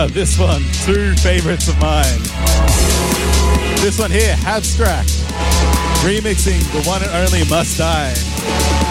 This one, two favorites of mine. This one here, Abstract, remixing the one and only Must Die.